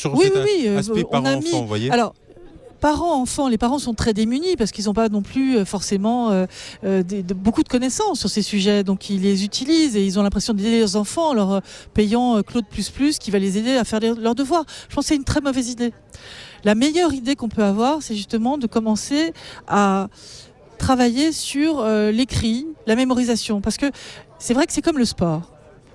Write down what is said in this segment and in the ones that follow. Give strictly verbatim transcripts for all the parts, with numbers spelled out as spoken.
sur oui, cet oui, oui, aspect euh, on a parent-enfant, mis... vous voyez. Alors, parents, enfants, les parents sont très démunis parce qu'ils n'ont pas non plus euh, forcément euh, euh, des, de, beaucoup de connaissances sur ces sujets. Donc ils les utilisent et ils ont l'impression d'aider leurs enfants en leur euh, payant euh, Claude plus plus qui va les aider à faire les, leurs devoirs. Je pense que c'est une très mauvaise idée. La meilleure idée qu'on peut avoir, c'est justement de commencer à travailler sur euh, l'écrit, la mémorisation. Parce que c'est vrai que c'est comme le sport.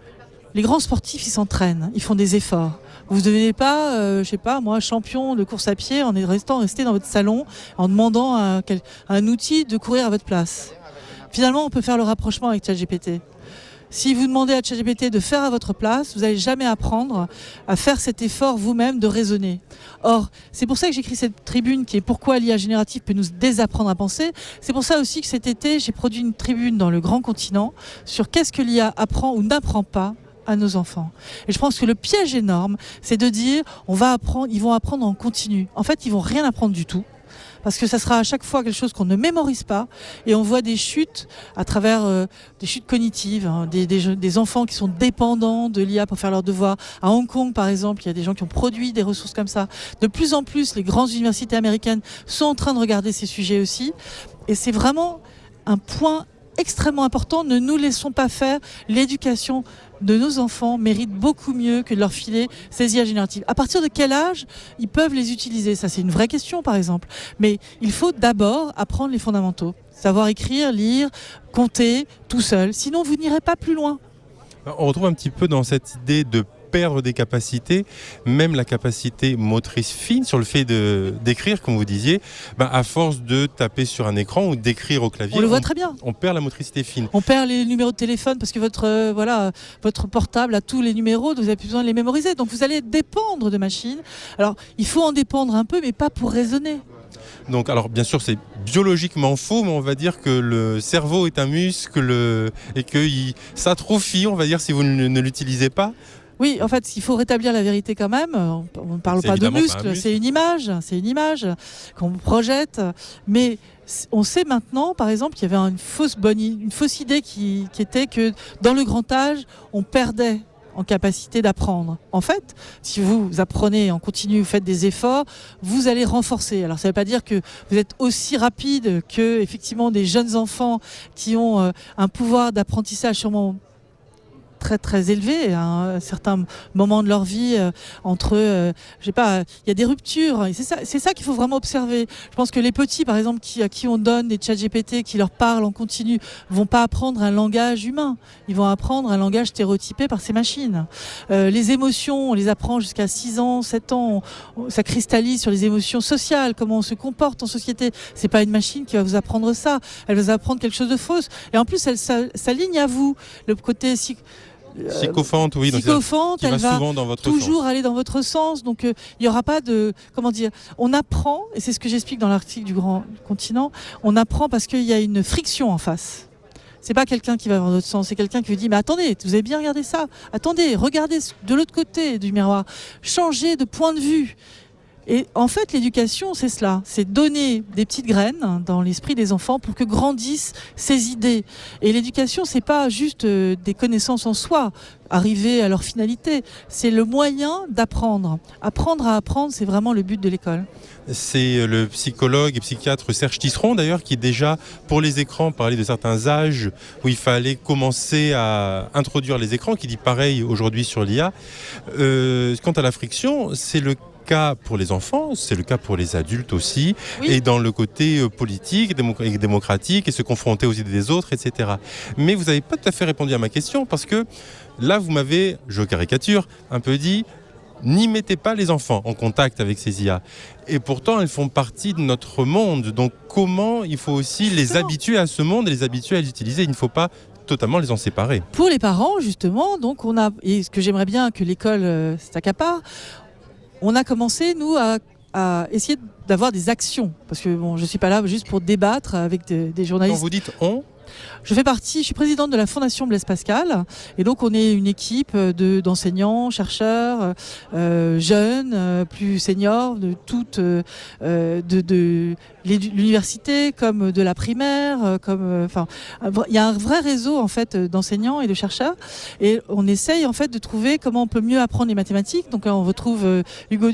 Les grands sportifs, ils s'entraînent, ils font des efforts. Vous ne devenez pas, euh, je sais pas, moi, champion de course à pied en restant resté dans votre salon en demandant à, à un outil de courir à votre place. Finalement, on peut faire le rapprochement avec ChatGPT. Si vous demandez à ChatGPT de faire à votre place, vous n'allez jamais apprendre à faire cet effort vous-même de raisonner. Or, c'est pour ça que j'écris cette tribune qui est pourquoi l'I A générative peut nous désapprendre à penser. C'est pour ça aussi que cet été, j'ai produit une tribune dans le grand continent sur qu'est-ce que l'I A apprend ou n'apprend pas à nos enfants. Et je pense que le piège énorme, c'est de dire on va apprendre, ils vont apprendre en continu. En fait, ils vont rien apprendre du tout. Parce que ça sera à chaque fois quelque chose qu'on ne mémorise pas et on voit des chutes à travers euh, des chutes cognitives, hein, des, des, des enfants qui sont dépendants de l'I A pour faire leurs devoirs. À Hong Kong, par exemple, il y a des gens qui ont produit des ressources comme ça. De plus en plus, les grandes universités américaines sont en train de regarder ces sujets aussi. Et c'est vraiment un point extrêmement important. Ne nous laissons pas faire. L'éducation de nos enfants mérite beaucoup mieux que de leur filer ces I A génératives. À partir de quel âge ils peuvent les utiliser? Ça, c'est une vraie question, par exemple. Mais il faut d'abord apprendre les fondamentaux. Savoir écrire, lire, compter, tout seul. Sinon, vous n'irez pas plus loin. On retrouve un petit peu dans cette idée de perdre des capacités, même la capacité motrice fine sur le fait de, d'écrire, comme vous disiez, ben à force de taper sur un écran ou d'écrire au clavier, on le voit on, très bien. On perd la motricité fine. On perd les numéros de téléphone parce que votre, euh, voilà, votre portable a tous les numéros, donc vous n'avez plus besoin de les mémoriser. Donc vous allez dépendre de machines. Alors il faut en dépendre un peu, mais pas pour raisonner. Donc, alors bien sûr, c'est biologiquement faux, mais on va dire que le cerveau est un muscle et qu'il s'atrophie, on va dire, si vous ne, ne l'utilisez pas. Oui, en fait, il faut rétablir la vérité quand même. On ne parle c'est pas de muscle, muscle, c'est une image, c'est une image qu'on projette. Mais on sait maintenant, par exemple, qu'il y avait une fausse, bonne, une fausse idée qui, qui était que dans le grand âge, on perdait en capacité d'apprendre. En fait, si vous apprenez en continu, vous faites des efforts, vous allez renforcer. Alors ça ne veut pas dire que vous êtes aussi rapide que effectivement des jeunes enfants qui ont euh, un pouvoir d'apprentissage sûrement très très élevé à un certain moment de leur vie euh, entre euh, je sais pas, il y a des ruptures et c'est ça c'est ça qu'il faut vraiment observer. Je pense que les petits par exemple qui à qui on donne des ChatGPT qui leur parlent en continu vont pas apprendre un langage humain, ils vont apprendre un langage stéréotypé par ces machines. Euh, les émotions, on les apprend jusqu'à six ans, sept ans, on, ça cristallise sur les émotions sociales, comment on se comporte en société. C'est pas une machine qui va vous apprendre ça, elle va vous apprendre quelque chose de faux et en plus elle s'aligne à vous. Le côté si Psychophante, oui, psychophante, donc elle va, va dans votre toujours sens. aller dans votre sens. Donc il euh, n'y aura pas de, comment dire, on apprend, et c'est ce que j'explique dans l'article du Grand Continent, on apprend parce qu'il y a une friction en face. C'est pas quelqu'un qui va dans notre sens, c'est quelqu'un qui vous dit mais attendez, vous avez bien regardé ça, attendez, regardez de l'autre côté du miroir, changez de point de vue. Et en fait, l'éducation, c'est cela, c'est donner des petites graines dans l'esprit des enfants pour que grandissent ces idées. Et l'éducation, c'est pas juste euh, des connaissances en soi, arriver à leur finalité, c'est le moyen d'apprendre. Apprendre à apprendre, c'est vraiment le but de l'école. C'est le psychologue et psychiatre Serge Tisseron d'ailleurs qui déjà, pour les écrans, parlait de certains âges où il fallait commencer à introduire les écrans, qui dit pareil aujourd'hui sur l'I A. Euh, quant à la friction, c'est le cas pour les enfants, c'est le cas pour les adultes aussi, oui. Et dans le côté politique, démo- démocratique, et se confronter aux idées des autres, et cetera. Mais vous n'avez pas tout à fait répondu à ma question, parce que là, vous m'avez, je caricature, un peu dit, n'y mettez pas les enfants en contact avec ces I A. Et pourtant, elles font partie de notre monde. Donc comment il faut aussi les habituer à ce monde et les habituer à les utiliser. Il ne faut pas totalement les en séparer. Pour les parents, justement, donc on a, et ce que j'aimerais bien que l'école euh, s'accapare, on a commencé, nous, à, à essayer d'avoir des actions. Parce que bon, je ne suis pas là juste pour débattre avec des, des journalistes. Quand vous dites « on », je fais partie, je suis présidente de la Fondation Blaise Pascal. Et donc, on est une équipe de, d'enseignants, chercheurs, euh, jeunes, euh, plus seniors, de toutes, euh, de, de l'université comme de la primaire. Comme, enfin, il y a un vrai réseau, en fait, d'enseignants et de chercheurs. Et on essaye, en fait, de trouver comment on peut mieux apprendre les mathématiques. Donc, on retrouve Hugo